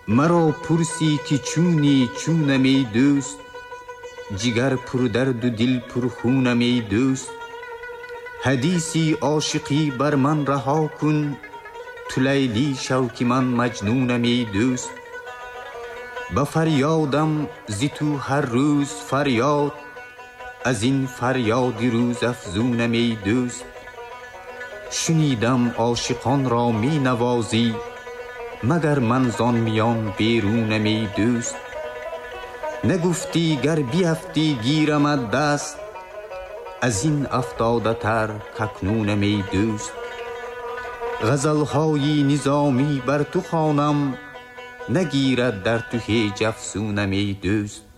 مرا پرسی که چونی چونم ای دوست، جگر پر درد و دل پر خونم ای دوست. حدیثی عاشقی بر من رها کن، تو لیلی شو که من مجنونم ای دوست. به فریادم زی تو هر روز فریاد، از این فریاد روز افزونم ای دوست. شنیدم عاشقان را می نوازی، مگر من زان میان بیرونم ای دوست. نگفتی گر بیفتی گیرمت دست، از این افتاده تر کاکنونم ای دوست. غزلهای نظامی بر تو خوانم، نگیرد در تو هیچ افسونم ای دوست.